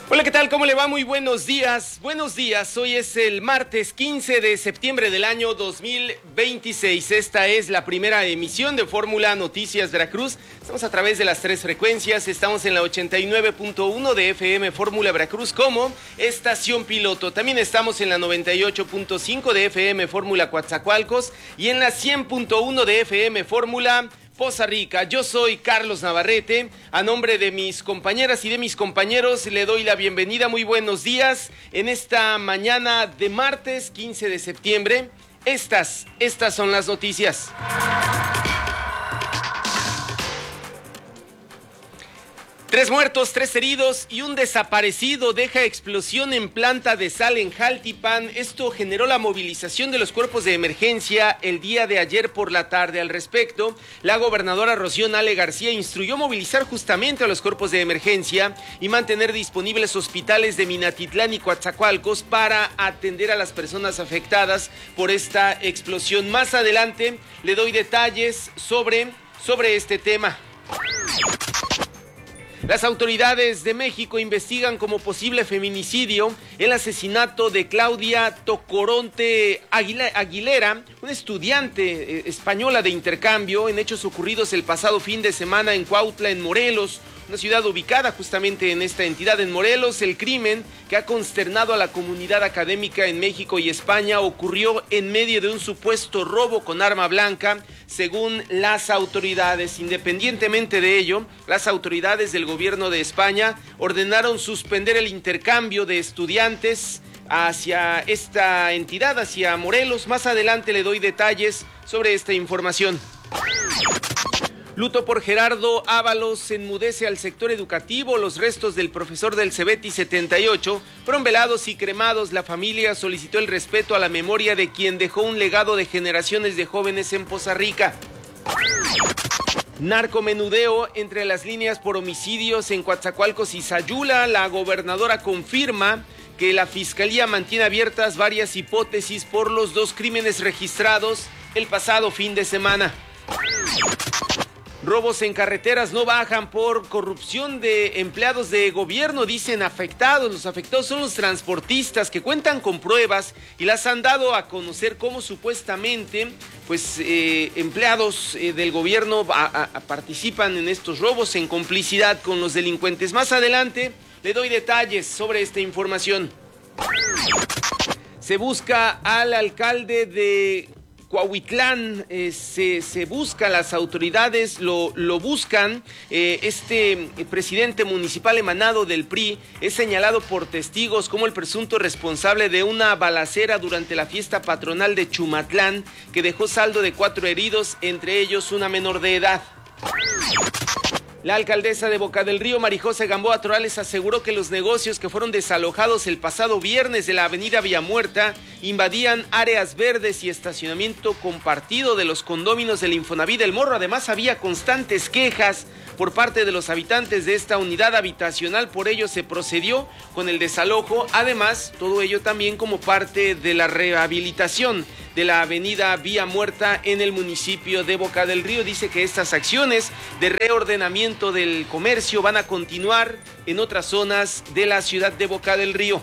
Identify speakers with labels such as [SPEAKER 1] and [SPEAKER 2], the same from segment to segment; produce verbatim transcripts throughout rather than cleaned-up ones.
[SPEAKER 1] Hola, ¿qué tal? ¿Cómo le va? Muy buenos días. Buenos días. Hoy es el martes quince de septiembre del año dos mil veintiséis. Esta es la primera emisión de Fórmula Noticias Veracruz. Estamos a través de las tres frecuencias. Estamos en la ochenta y nueve punto uno de F M Fórmula Veracruz como estación piloto. También estamos en la noventa y ocho punto cinco de F M Fórmula Coatzacoalcos y en la cien punto uno de F M Fórmula Poza Rica. Yo soy Carlos Navarrete. A nombre de mis compañeras y de mis compañeros le doy la bienvenida. Muy buenos días en esta mañana de martes quince de septiembre. Estas, estas son las noticias. Tres muertos, tres heridos y un desaparecido deja explosión en planta de sal en Jaltipan. Esto generó la movilización de los cuerpos de emergencia el día de ayer por la tarde. Al respecto, la gobernadora Rocío Nale García instruyó movilizar justamente a los cuerpos de emergencia y mantener disponibles hospitales de Minatitlán y Coatzacoalcos para atender a las personas afectadas por esta explosión. Más adelante le doy detalles sobre, sobre este tema. Las autoridades de México investigan como posible feminicidio el asesinato de Claudia Tocoronte Aguilera, una estudiante española de intercambio, en hechos ocurridos el pasado fin de semana en Cuautla, en Morelos, una ciudad ubicada justamente en esta entidad en Morelos. El crimen, que ha consternado a la comunidad académica en México y España, ocurrió en medio de un supuesto robo con arma blanca, según las autoridades. Independientemente de ello, las autoridades del gobierno de España ordenaron suspender el intercambio de estudiantes hacia esta entidad, hacia Morelos. Más adelante le doy detalles sobre esta información. Luto por Gerardo Ábalos enmudece al sector educativo. Los restos del profesor del Cebeti setenta y ocho fueron velados y cremados. La familia solicitó el respeto a la memoria de quien dejó un legado de generaciones de jóvenes en Poza Rica. Narcomenudeo entre las líneas por homicidios en Coatzacoalcos y Sayula. La gobernadora confirma que la fiscalía mantiene abiertas varias hipótesis por los dos crímenes registrados el pasado fin de semana. Robos en carreteras no bajan por corrupción de empleados de gobierno, dicen afectados. Los afectados son los transportistas que cuentan con pruebas y las han dado a conocer como supuestamente pues eh, empleados eh, del gobierno a, a, participan en estos robos en complicidad con los delincuentes. Más adelante le doy detalles sobre esta información. Se busca al alcalde de Cuautitlán, eh, se, se busca, las autoridades lo, lo buscan. Eh, este presidente municipal emanado del P R I es señalado por testigos como el presunto responsable de una balacera durante la fiesta patronal de Chumatlán, que dejó saldo de cuatro heridos, entre ellos una menor de edad. La alcaldesa de Boca del Río, Marijose Gamboa Torales, aseguró que los negocios que fueron desalojados el pasado viernes de la avenida Villamuerta invadían áreas verdes y estacionamiento compartido de los condóminos del Infonavit del Morro. Además, había constantes quejas por parte de los habitantes de esta unidad habitacional, por ello se procedió con el desalojo. Además, todo ello también como parte de la rehabilitación de la avenida Vía Muerta en el municipio de Boca del Río. Dice que estas acciones de reordenamiento del comercio van a continuar en otras zonas de la ciudad de Boca del Río.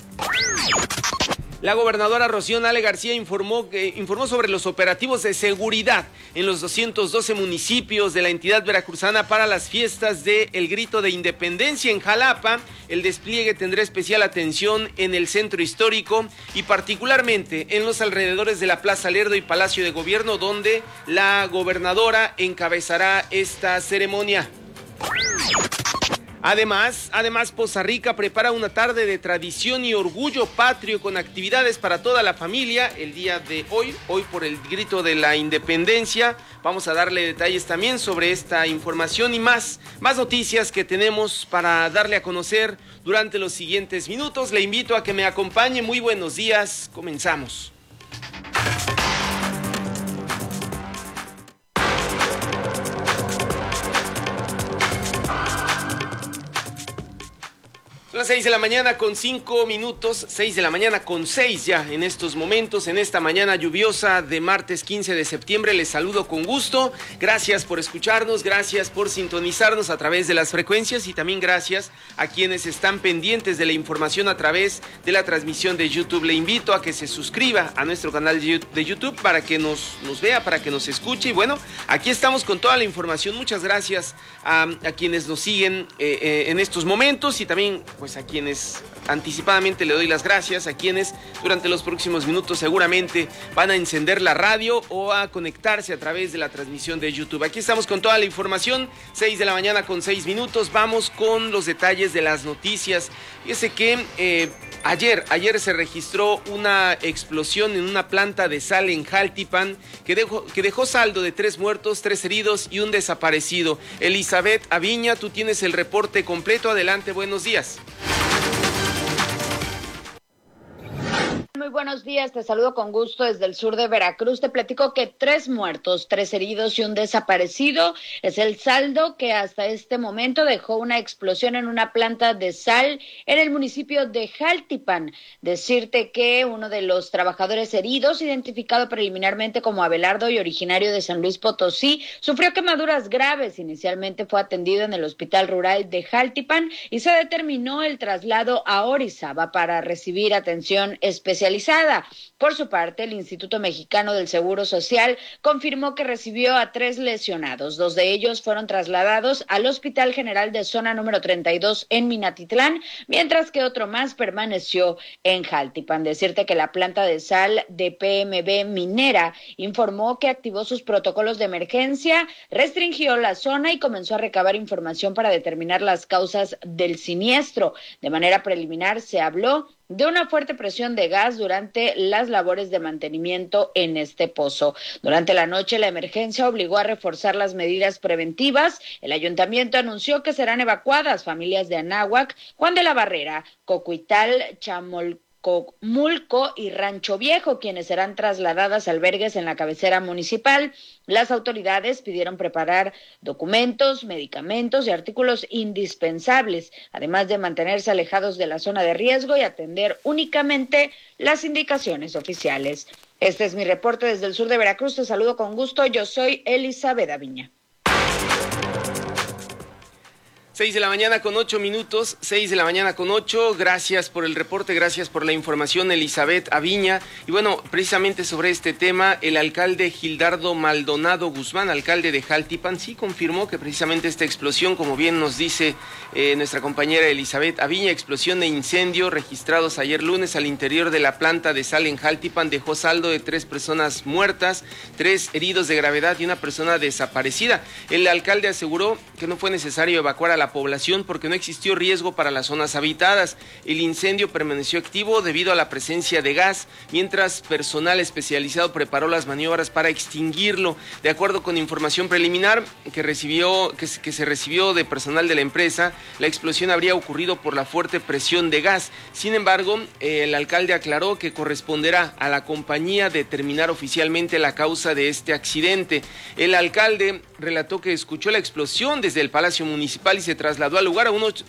[SPEAKER 1] La gobernadora Rocío Nale García informó, que, informó sobre los operativos de seguridad en los doscientos doce municipios de la entidad veracruzana para las fiestas de El Grito de Independencia en Jalapa. El despliegue tendrá especial atención en el centro histórico y particularmente en los alrededores de la Plaza Lerdo y Palacio de Gobierno, donde la gobernadora encabezará esta ceremonia. Además, además, Poza Rica prepara una tarde de tradición y orgullo patrio con actividades para toda la familia el día de hoy, hoy por el Grito de la Independencia. Vamos a darle detalles también sobre esta información y más, más noticias que tenemos para darle a conocer durante los siguientes minutos. Le invito a que me acompañe. Muy buenos días, comenzamos. Son las seis de la mañana con cinco minutos, seis de la mañana con seis ya en estos momentos, en esta mañana lluviosa de martes quince de septiembre. Les saludo con gusto, gracias por escucharnos, gracias por sintonizarnos a través de las frecuencias y también gracias a quienes están pendientes de la información a través de la transmisión de YouTube. Le invito a que se suscriba a nuestro canal de YouTube para que nos, nos vea, para que nos escuche y bueno, aquí estamos con toda la información. Muchas gracias a, a quienes nos siguen eh, eh, en estos momentos y también pues a quienes anticipadamente le doy las gracias, a quienes durante los próximos minutos seguramente van a encender la radio o a conectarse a través de la transmisión de YouTube. Aquí estamos con toda la información, seis de la mañana con seis minutos, vamos con los detalles de las noticias. Fíjese que eh, ayer, ayer se registró una explosión en una planta de sal en Jaltipan que dejó, que dejó saldo de tres muertos, tres heridos y un desaparecido. Elizabeth Aviña, tú tienes el reporte completo, adelante, buenos días.
[SPEAKER 2] Muy buenos días, te saludo con gusto desde el sur de Veracruz. Te platico que tres muertos, tres heridos y un desaparecido es el saldo que hasta este momento dejó una explosión en una planta de sal en el municipio de Jaltipan. Decirte que uno de los trabajadores heridos, identificado preliminarmente como Abelardo y originario de San Luis Potosí, sufrió quemaduras graves. Inicialmente fue atendido en el hospital rural de Jaltipan y se determinó el traslado a Orizaba para recibir atención especial. Por su parte, el Instituto Mexicano del Seguro Social confirmó que recibió a tres lesionados. Dos de ellos fueron trasladados al Hospital General de Zona número treinta y dos en Minatitlán, mientras que otro más permaneció en Jaltipan. Decirte que la planta de sal de P M B Minera informó que activó sus protocolos de emergencia, restringió la zona y comenzó a recabar información para determinar las causas del siniestro. De manera preliminar se habló de una fuerte presión de gas durante las labores de mantenimiento en este pozo. Durante la noche, la emergencia obligó a reforzar las medidas preventivas. El ayuntamiento anunció que serán evacuadas familias de Anáhuac, Juan de la Barrera, Cocuital, Chamol Mulco y Rancho Viejo, quienes serán trasladadas a albergues en la cabecera municipal. Las autoridades pidieron preparar documentos, medicamentos y artículos indispensables, además de mantenerse alejados de la zona de riesgo y atender únicamente las indicaciones oficiales. Este es mi reporte desde el sur de Veracruz. Te saludo con gusto. Yo soy Elizabeth Aviña.
[SPEAKER 1] Seis de la mañana con ocho minutos, seis de la mañana con ocho, gracias por el reporte, gracias por la información, Elizabeth Aviña. Y bueno, precisamente sobre este tema, el alcalde Gildardo Maldonado Guzmán, alcalde de Jaltipan, sí confirmó que precisamente esta explosión, como bien nos dice eh, nuestra compañera Elizabeth Aviña, explosión de incendio registrados ayer lunes al interior de la planta de sal en Jaltipan, dejó saldo de tres personas muertas, tres heridos de gravedad y una persona desaparecida. El alcalde aseguró que no fue necesario evacuar a la población porque no existió riesgo para las zonas habitadas. El incendio permaneció activo debido a la presencia de gas, mientras personal especializado preparó las maniobras para extinguirlo. De acuerdo con información preliminar que recibió, que, que se recibió de personal de la empresa, la explosión habría ocurrido por la fuerte presión de gas. Sin embargo, el alcalde aclaró que corresponderá a la compañía determinar oficialmente la causa de este accidente. El alcalde relató que escuchó la explosión desde el Palacio Municipal y se trasladó al lugar a unos,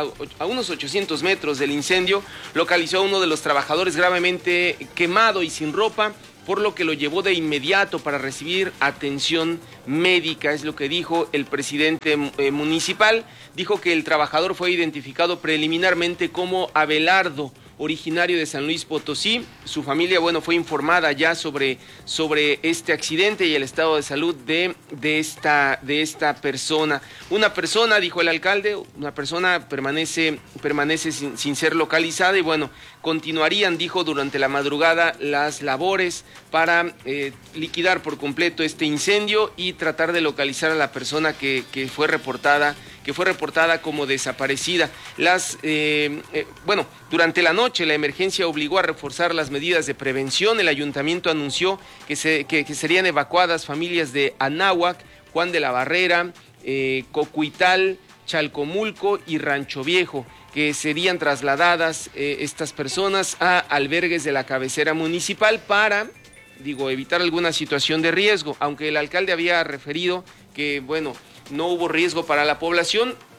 [SPEAKER 1] a unos ochocientos metros del incendio. Localizó a uno de los trabajadores gravemente quemado y sin ropa, por lo que lo llevó de inmediato para recibir atención médica, es lo que dijo el presidente eh, municipal. Dijo que el trabajador fue identificado preliminarmente como Abelardo, originario de San Luis Potosí. Su familia, bueno, fue informada ya sobre, sobre este accidente y el estado de salud de, de, esta, de esta persona. Una persona, dijo el alcalde, una persona permanece, permanece sin, sin ser localizada y bueno, continuarían, dijo, durante la madrugada las labores para eh, liquidar por completo este incendio y tratar de localizar a la persona que, que fue reportada que fue reportada como desaparecida. Las, eh, eh, bueno, durante la noche la emergencia obligó a reforzar las medidas de prevención. El ayuntamiento anunció que, se, que, que serían evacuadas familias de Anáhuac, Juan de la Barrera, eh, Cocuital, Chalcomulco y Rancho Viejo, que serían trasladadas eh, estas personas a albergues de la cabecera municipal para, digo, evitar alguna situación de riesgo, aunque el alcalde había referido que, bueno, no hubo riesgo para la población.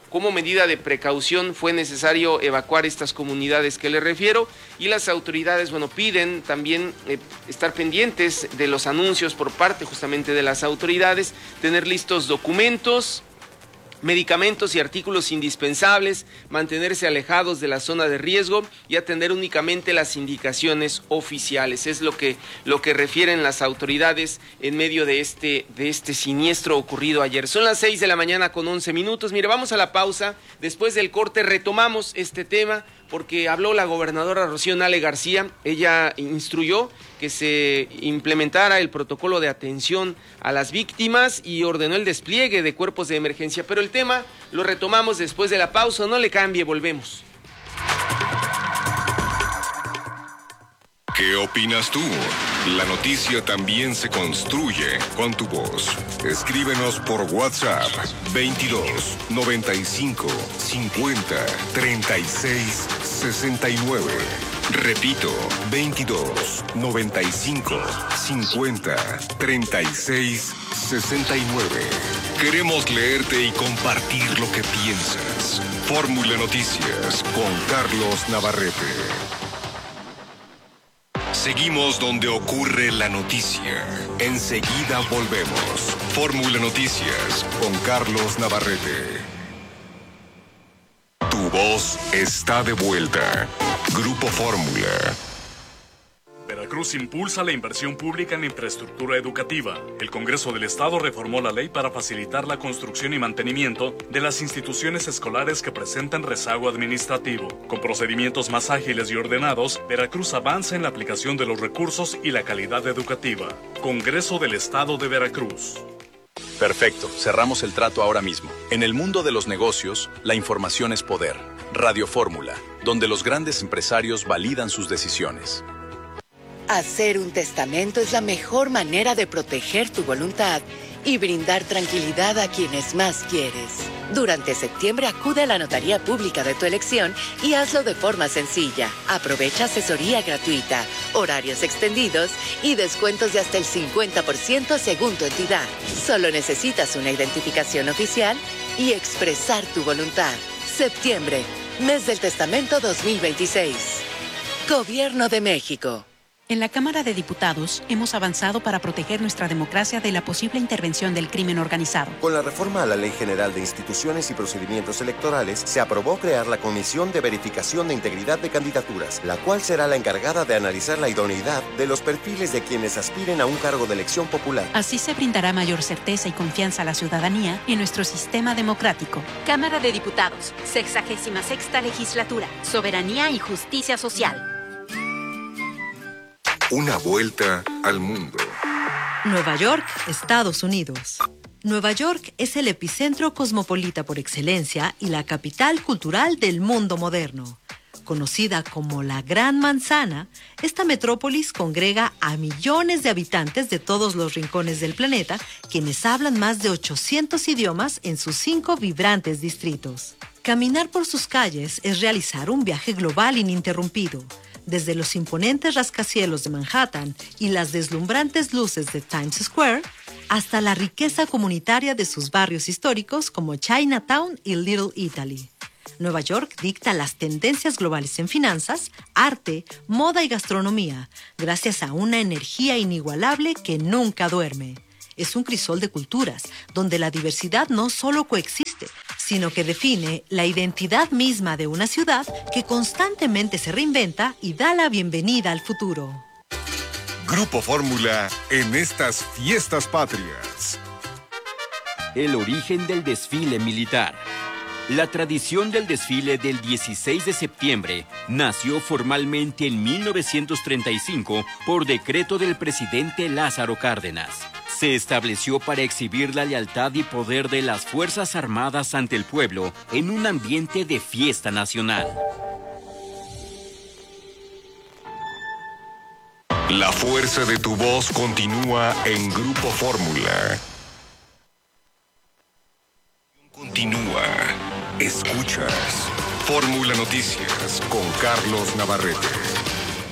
[SPEAKER 1] como medida de precaución fue necesario evacuar estas comunidades que les refiero, y las autoridades, bueno, piden también eh, estar pendientes de los anuncios por parte justamente de las autoridades, tener listos documentos, medicamentos y artículos indispensables, mantenerse alejados de la zona de riesgo y atender únicamente las indicaciones oficiales. Es lo que, lo que refieren las autoridades en medio de este, de este siniestro ocurrido ayer. Son las seis de la mañana con once minutos. Mire, vamos a la pausa. Después del corte retomamos este tema porque habló la gobernadora Rocío Nale García. Ella instruyó que se implementara el protocolo de atención a las víctimas y ordenó el despliegue de cuerpos de emergencia. Pero el tema lo retomamos después de la pausa. No le cambie, volvemos.
[SPEAKER 3] ¿Qué opinas tú? La noticia también se construye con tu voz. Escríbenos por WhatsApp veintidós, noventa y cinco, cincuenta, treinta y seis, sesenta y nueve. Repito, veintidós, noventa y cinco, cincuenta, treinta y seis, sesenta y nueve. Queremos leerte y compartir lo que piensas. Fórmula Noticias con Carlos Navarrete. Seguimos donde ocurre la noticia. Enseguida volvemos. Fórmula Noticias con Carlos Navarrete. Tu voz está de vuelta. Grupo Fórmula.
[SPEAKER 4] Veracruz impulsa la inversión pública en infraestructura educativa. El Congreso del Estado reformó la ley para facilitar la construcción y mantenimiento de las instituciones escolares que presentan rezago administrativo. Con procedimientos más ágiles y ordenados, Veracruz avanza en la aplicación de los recursos y la calidad educativa. Congreso del Estado de Veracruz.
[SPEAKER 5] Perfecto, cerramos el trato ahora mismo. En el mundo de los negocios, la información es poder. Radio Fórmula, donde los grandes empresarios validan sus decisiones.
[SPEAKER 6] Hacer un testamento es la mejor manera de proteger tu voluntad y brindar tranquilidad a quienes más quieres. Durante septiembre acude a la notaría pública de tu elección y hazlo de forma sencilla. Aprovecha asesoría gratuita, horarios extendidos y descuentos de hasta el cincuenta por ciento según tu entidad. Solo necesitas una identificación oficial y expresar tu voluntad. Septiembre, mes del testamento dos mil veintiséis. Gobierno de México.
[SPEAKER 7] En la Cámara de Diputados hemos avanzado para proteger nuestra democracia de la posible intervención del crimen organizado.
[SPEAKER 8] Con la reforma a la Ley General de Instituciones y Procedimientos Electorales, se aprobó crear la Comisión de Verificación de Integridad de Candidaturas, la cual será la encargada de analizar la idoneidad de los perfiles de quienes aspiren a un cargo de elección popular.
[SPEAKER 7] Así se brindará mayor certeza y confianza a la ciudadanía en nuestro sistema democrático.
[SPEAKER 9] Cámara de Diputados, sexagésima sexta legislatura, Soberanía y Justicia Social.
[SPEAKER 3] Una vuelta al mundo.
[SPEAKER 10] Nueva York, Estados Unidos. Nueva York es el epicentro cosmopolita por excelencia y la capital cultural del mundo moderno. Conocida como la Gran Manzana, esta metrópolis congrega a millones de habitantes de todos los rincones del planeta, quienes hablan más de ochocientos idiomas en sus cinco vibrantes distritos. Caminar por sus calles es realizar un viaje global ininterrumpido. Desde los imponentes rascacielos de Manhattan y las deslumbrantes luces de Times Square, hasta la riqueza comunitaria de sus barrios históricos como Chinatown y Little Italy. Nueva York dicta las tendencias globales en finanzas, arte, moda y gastronomía, gracias a una energía inigualable que nunca duerme. Es un crisol de culturas, donde la diversidad no solo coexiste, sino que define la identidad misma de una ciudad que constantemente se reinventa y da la bienvenida al futuro.
[SPEAKER 3] Grupo Fórmula en estas fiestas patrias.
[SPEAKER 11] El origen del desfile militar. La tradición del desfile del dieciséis de septiembre nació formalmente en mil novecientos treinta y cinco por decreto del presidente Lázaro Cárdenas. Se estableció para exhibir la lealtad y poder de las Fuerzas Armadas ante el pueblo en un ambiente de fiesta nacional.
[SPEAKER 3] La fuerza de tu voz continúa en Grupo Fórmula. Continúa. Escuchas Fórmula Noticias con Carlos Navarrete.